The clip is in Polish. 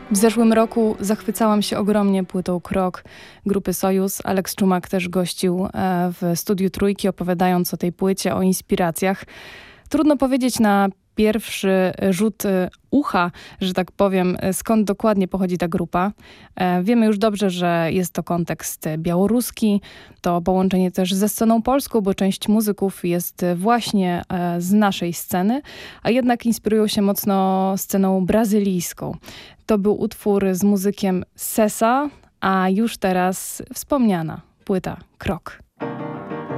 W zeszłym roku zachwycałam się ogromnie płytą Krok grupy Sojus. Alex Czumak też gościł w Studiu Trójki, opowiadając o tej płycie, o inspiracjach. Trudno powiedzieć na pierwszy rzut ucha, że tak powiem, skąd dokładnie pochodzi ta grupa. Wiemy już dobrze, że jest to kontekst białoruski, to połączenie też ze sceną polską, bo część muzyków jest właśnie z naszej sceny, a jednak inspirują się mocno sceną brazylijską. To był utwór z muzykiem Sesa, a już teraz wspomniana płyta Krok.